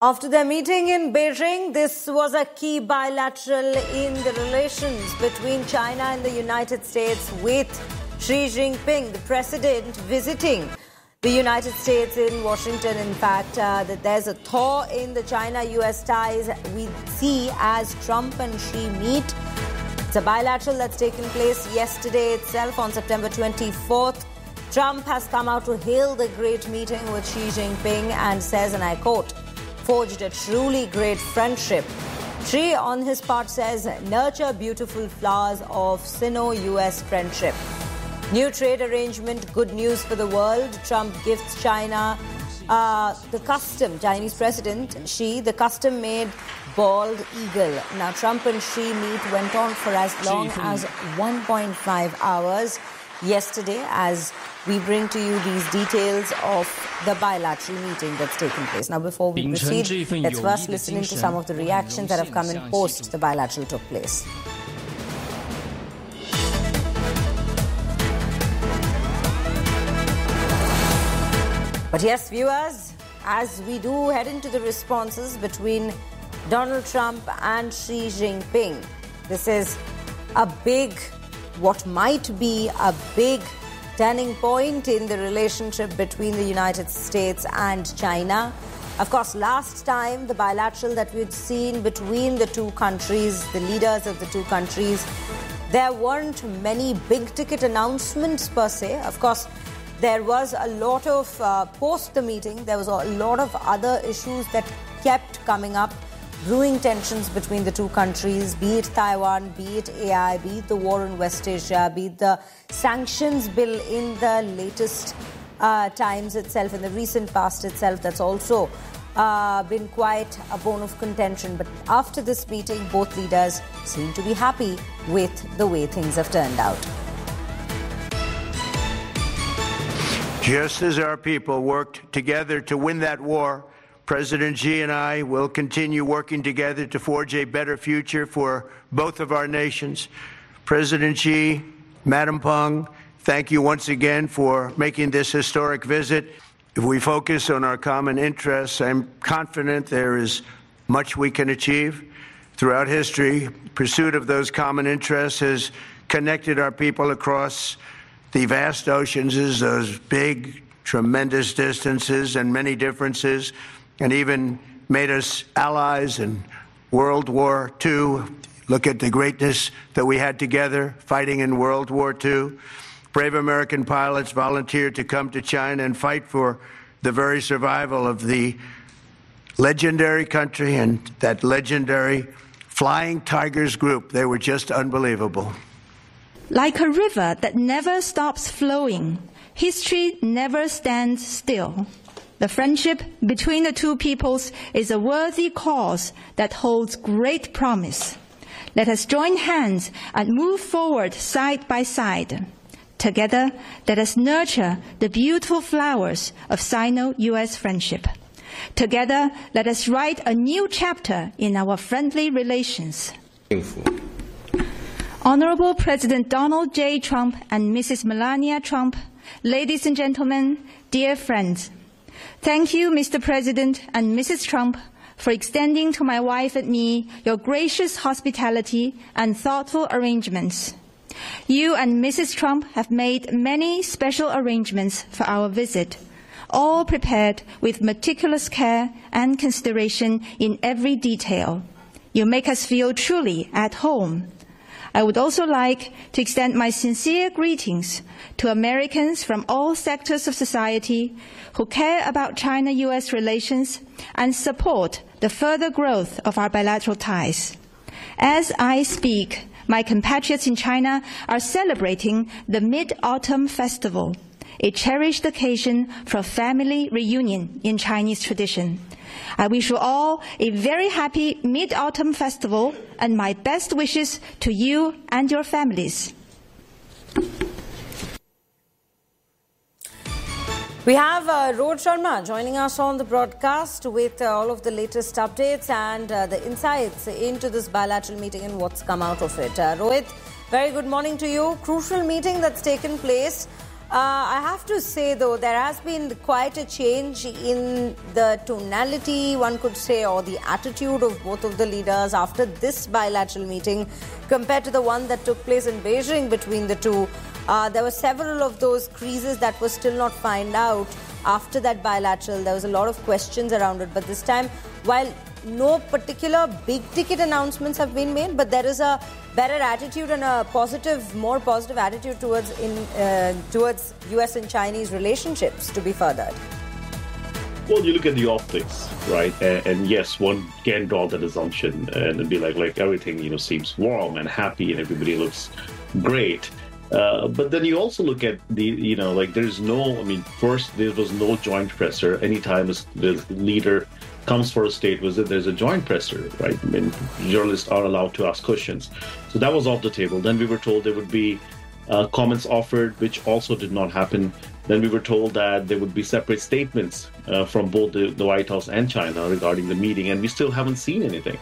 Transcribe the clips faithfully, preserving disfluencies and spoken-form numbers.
After their meeting in Beijing, this was a key bilateral in the relations between China and the United States, with Xi Jinping, the president, visiting the United States in Washington. In fact, uh, that there's a thaw in the China-U S ties we see as Trump and Xi meet. It's a bilateral that's taken place yesterday itself on September twenty-fourth. Trump has come out to hail the great meeting with Xi Jinping and says, and I quote, "Forged a truly great friendship." Xi, on his part, says, "Nurture beautiful flowers of Sino-U S friendship." New trade arrangement, good news for the world. Trump gifts China uh, the custom, Chinese President Xi, the custom-made bald eagle. Now, Trump and Xi meet went on for as long as one point five hours yesterday, as we bring to you these details of the bilateral meeting that's taken place. Now, before we proceed, let's first listen into some of the reactions that have come in post the bilateral took place. But yes, viewers, as we do head into the responses between Donald Trump and Xi Jinping, this is a big, what might be a big turning point in the relationship between the United States and China. Of course, last time, the bilateral that we'd seen between the two countries, the leaders of the two countries, there weren't many big-ticket announcements per se. Of course, there was a lot of, uh, post the meeting, there was a lot of other issues that kept coming up, brewing tensions between the two countries, be it Taiwan, be it A I, be it the war in West Asia, be it the sanctions bill in the latest uh, times itself, in the recent past itself, that's also uh, been quite a bone of contention. But after this meeting, both leaders seem to be happy with the way things have turned out. Just as our people worked together to win that war, President Xi and I will continue working together to forge a better future for both of our nations. President Xi, Madam Peng, thank you once again for making this historic visit. If we focus on our common interests, I'm confident there is much we can achieve. Throughout history, pursuit of those common interests has connected our people across the vast oceans, those big, tremendous distances and many differences, and even made us allies in World War Two. Look at the greatness that we had together fighting in World War Two. Brave American pilots volunteered to come to China and fight for the very survival of the legendary country and that legendary Flying Tigers group. They were just unbelievable. Like a river that never stops flowing, history never stands still. The friendship between the two peoples is a worthy cause that holds great promise. Let us join hands and move forward side by side. Together, let us nurture the beautiful flowers of Sino-U S friendship. Together, let us write a new chapter in our friendly relations. Honorable President Donald J. Trump and Missus Melania Trump, ladies and gentlemen, dear friends, thank you, Mister President and Missus Trump, for extending to my wife and me your gracious hospitality and thoughtful arrangements. You and Missus Trump have made many special arrangements for our visit, all prepared with meticulous care and consideration in every detail. You make us feel truly at home. I would also like to extend my sincere greetings to Americans from all sectors of society who care about China-U S relations and support the further growth of our bilateral ties. As I speak, my compatriots in China are celebrating the Mid-Autumn Festival, a cherished occasion for family reunion in Chinese tradition. I wish you all a very happy Mid-Autumn Festival and my best wishes to you and your families. We have uh, Rohit Sharma joining us on the broadcast with uh, all of the latest updates and uh, the insights into this bilateral meeting and what's come out of it. Uh, Rohit, very good morning to you. Crucial meeting that's taken place. Uh, I have to say, though, there has been quite a change in the tonality, one could say, or the attitude of both of the leaders after this bilateral meeting compared to the one that took place in Beijing between the two. Uh, there were several of those creases that were still not found out after that bilateral. There was a lot of questions around it. But this time, while no particular big-ticket announcements have been made, but there is a better attitude and a positive, more positive attitude towards in uh, towards U S and Chinese relationships to be furthered. Well, you look at the optics, right? And, and yes, one can draw that assumption and be like, like everything, you know, seems warm and happy and everybody looks great. Uh, but then you also look at the, you know, like there's no, I mean, first there was no joint presser. Anytime the leader comes for a state visit, there's a joint presser, right? I mean, journalists are allowed to ask questions. So that was off the table. Then we were told there would be uh, comments offered, which also did not happen. Then we were told that there would be separate statements uh, from both the, the White House and China regarding the meeting, and we still haven't seen anything.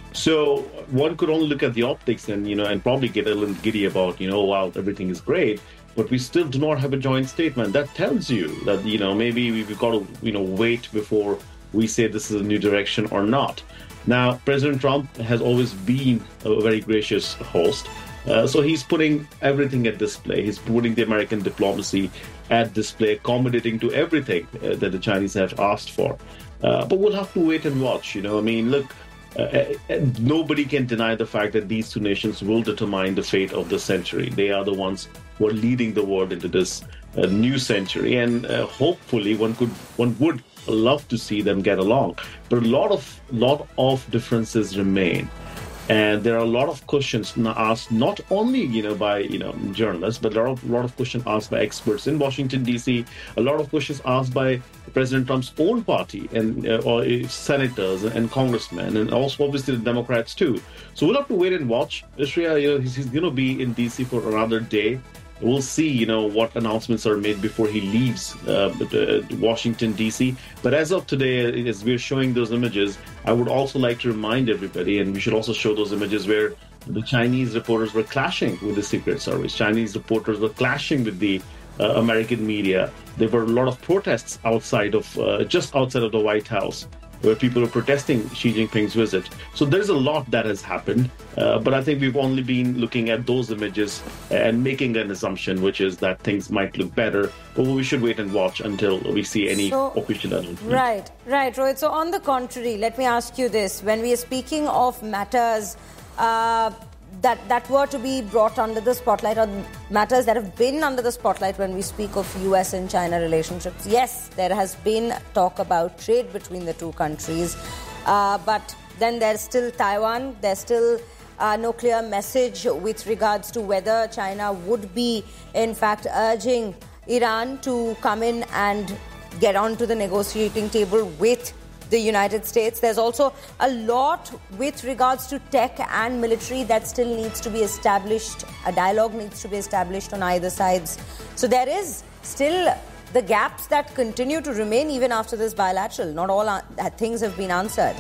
So one could only look at the optics and, you know, and probably get a little giddy about, you know, wow, everything is great, but we still do not have a joint statement. That tells you that, you know, maybe we've got to, you know, wait before we say this is a new direction or not. Now, President Trump has always been a very gracious host. Uh, so he's putting everything at display. He's putting the American diplomacy at display, accommodating to everything uh, that the Chinese have asked for. Uh, but we'll have to wait and watch. You know, I mean, look, uh, uh, nobody can deny the fact that these two nations will determine the fate of the century. They are the ones who are leading the world into this uh, new century. And uh, hopefully one could, one would love to see them get along. But a lot of, lot of differences remain. And there are a lot of questions asked, not only, you know, by, you know, journalists, but there are a lot of questions asked by experts in Washington, D C, a lot of questions asked by President Trump's own party and uh, or senators and congressmen, and also obviously the Democrats too. So we'll have to wait and watch. Shreya, you know, he's, he's going to be in D C for another day. We'll see, you know, what announcements are made before he leaves uh, Washington, D C. But as of today, as we're showing those images, I would also like to remind everybody, and we should also show those images where the Chinese reporters were clashing with the Secret Service. Chinese reporters were clashing with the uh, American media. There were a lot of protests outside of, uh, just outside of the White House, where people are protesting Xi Jinping's visit. So there's a lot that has happened, uh, but I think we've only been looking at those images and making an assumption, which is that things might look better, but we should wait and watch until we see any so, official announcement. Right, right, Rohit. So on the contrary, let me ask you this. When we are speaking of matters uh, that, that were to be brought under the spotlight, or matters that have been under the spotlight when we speak of U S and China relationships, yes, there has been talk about trade between the two countries, uh, but then there's still Taiwan. There's still uh, no clear message with regards to whether China would be, in fact, urging Iran to come in and get onto the negotiating table with the United States. There's also a lot with regards to tech and military that still needs to be established. A dialogue needs to be established on either sides. So there is still the gaps that continue to remain even after this bilateral. Not all uh, things have been answered.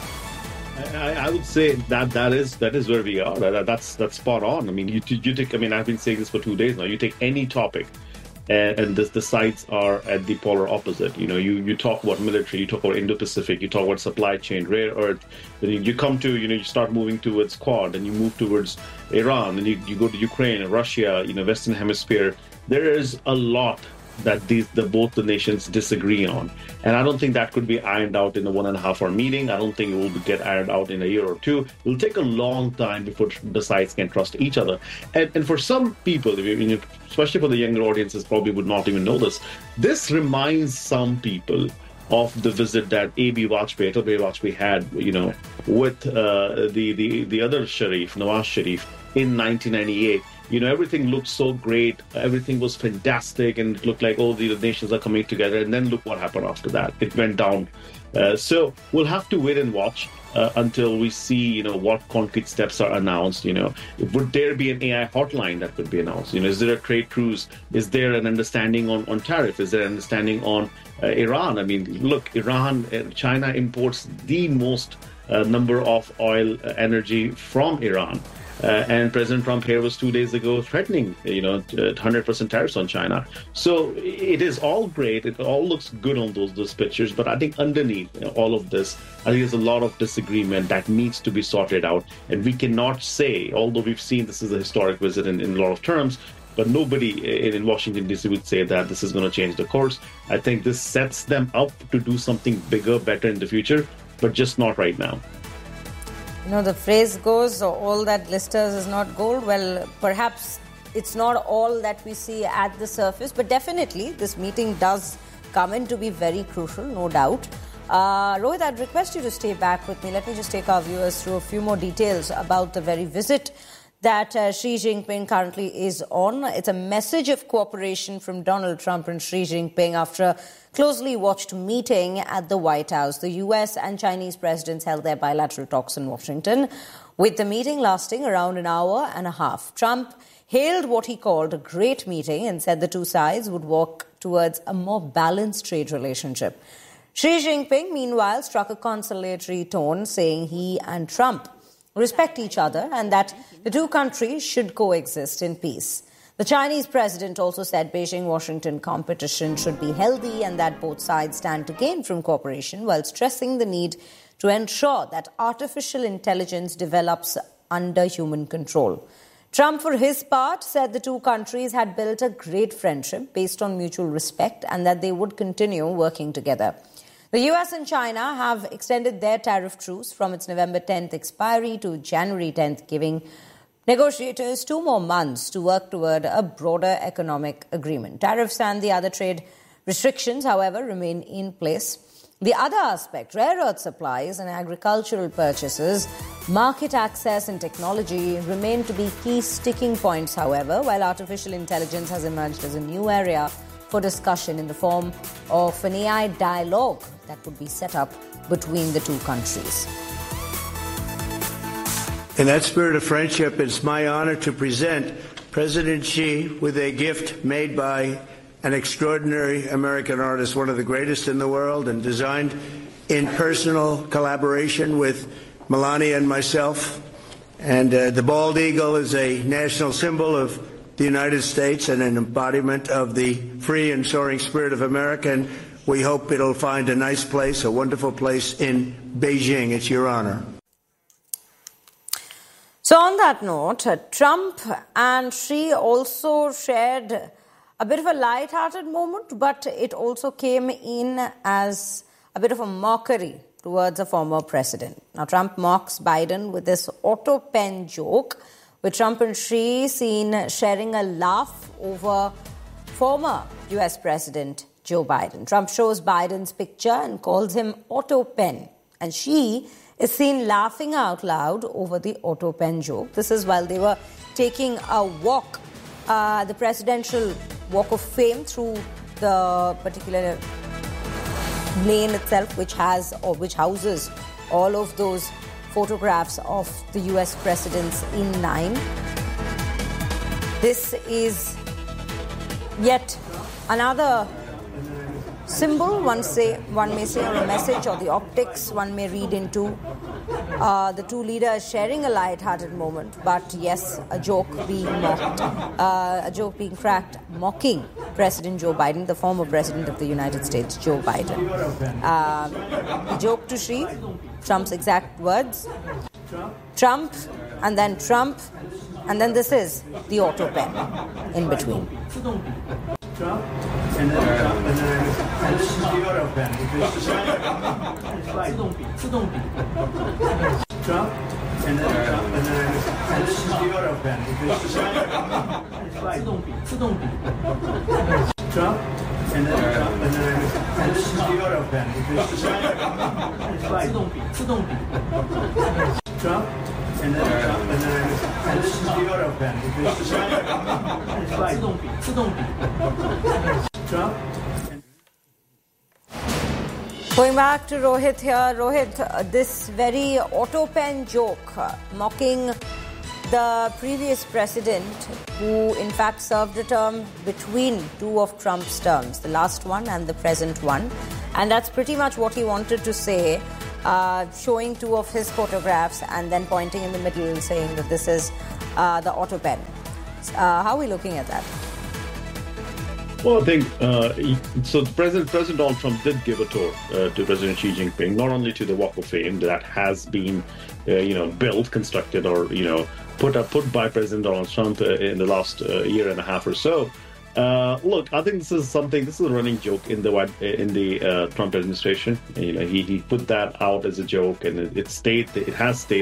I, I would say that that is that is where we are. That, that's that's spot on. I mean, you you take. I mean, I've been saying this for two days now. You take any topic, and, and this, the sides are at the polar opposite. You know, you, you talk about military, you talk about Indo-Pacific, you talk about supply chain, rare earth. Then you, you come to, you know, you start moving towards Quad, and you move towards Iran, and you, you go to Ukraine, Russia, you know, Western Hemisphere. There is a lot that these the both the nations disagree on, and I don't think that could be ironed out in a one and a half hour meeting. I don't think it will get ironed out in a year or two. It will take a long time before the sides can trust each other. And, and for some people, especially for the younger audiences, probably would not even know this. This reminds some people of the visit that A B Vajpayee, Atal Bihari Vajpayee had, you know, with uh, the the the other Sharif, Nawaz Sharif, in nineteen ninety-eight. You know, everything looked so great. Everything was fantastic, and it looked like all the nations are coming together. And then look what happened after that. It went down. Uh, so we'll have to wait and watch uh, until we see, you know, what concrete steps are announced. You know, would there be an A I hotline that could be announced? You know, is there a trade truce? Is there an understanding on, on tariff? Is there an understanding on uh, Iran? I mean, look, Iran, uh, China imports the most uh, number of oil uh, energy from Iran. Uh, and President Trump here was two days ago threatening, you know, one hundred percent tariffs on China. So it is all great. It all looks good on those those pictures. But I think underneath, you know, all of this, I think there's a lot of disagreement that needs to be sorted out. And we cannot say, although we've seen this is a historic visit in, in a lot of terms, but nobody in, in Washington, D C would say that this is going to change the course. I think this sets them up to do something bigger, better in the future, but just not right now. You know, the phrase goes, all that glisters is not gold. Well, perhaps it's not all that we see at the surface, but definitely this meeting does come in to be very crucial, no doubt. Uh, Rohit, I'd request you to stay back with me. Let me just take our viewers through a few more details about the very visit that uh, Xi Jinping currently is on. It's a message of cooperation from Donald Trump and Xi Jinping after a closely watched meeting at the White House. The U S and Chinese presidents held their bilateral talks in Washington, with the meeting lasting around an hour and a half. Trump hailed what he called a great meeting and said the two sides would work towards a more balanced trade relationship. Xi Jinping, meanwhile, struck a conciliatory tone, saying he and Trump respect each other and that the two countries should coexist in peace. The Chinese president also said Beijing-Washington competition should be healthy and that both sides stand to gain from cooperation, while stressing the need to ensure that artificial intelligence develops under human control. Trump, for his part, said the two countries had built a great friendship based on mutual respect and that they would continue working together. The U S and China have extended their tariff truce from its November tenth expiry to January tenth, giving negotiators two more months to work toward a broader economic agreement. Tariffs and the other trade restrictions, however, remain in place. The other aspect, rare earth supplies and agricultural purchases, market access and technology remain to be key sticking points, however, while artificial intelligence has emerged as a new area for discussion in the form of an A I dialogue that would be set up between the two countries. In that spirit of friendship, it's my honor to present President Xi with a gift made by an extraordinary American artist, one of the greatest in the world, and designed in personal collaboration with Melania and myself. And uh, the bald eagle is a national symbol of the United States and an embodiment of the free and soaring spirit of America. And we hope it'll find a nice place, a wonderful place in Beijing. It's your honor. So on that note, uh, Trump and Xi also shared a bit of a light-hearted moment, but it also came in as a bit of a mockery towards a former president. Now, Trump mocks Biden with this auto pen joke, with Trump and Xi seen sharing a laugh over former U S President Joe Biden. Trump shows Biden's picture and calls him auto pen, and Xi is seen laughing out loud over the auto pen joke. This is while they were taking a walk, uh, the presidential walk of fame, through the particular lane itself, which has or which houses all of those photographs of the U S presidents in line. This is yet another symbol, one say one may say, or a message, or the optics one may read into uh, the two leaders sharing a light-hearted moment, but yes, a joke being mocked, uh, a joke being cracked, mocking President Joe Biden, the former president of the United States, Joe Biden. Uh, the joke to Xi, Trump's exact words, Trump, and then Trump, and then this is the auto pen in between. Trump, and then Trump, and then, and this is the auto pen, which is the Trump, and then Trump, and then, and this is the auto pen, which is the Trump, and then Trump, and then, and this is the auto pen, which is the Trump, and then Trump, and then, and this is the auto pen, which is the Trump. Going back to Rohit here, Rohit, uh, this very auto pen joke uh, mocking the previous president, who in fact served a term between two of Trump's terms, the last one and the present one. And that's pretty much what he wanted to say. uh, showing two of his photographs and then pointing in the middle and saying that this is uh, the Otto pen. Uh, how are we looking at that? Well, I think uh, he, so. President President Donald Trump did give a tour uh, to President Xi Jinping, not only to the Walk of Fame that has been, uh, you know, built, constructed, or you know, put up put by President Donald Trump uh, in the last uh, year and a half or so. Uh, look, I think this is something. This is a running joke in the in the uh, Trump administration. You know, he he put that out as a joke, and it, it stayed. It has stayed.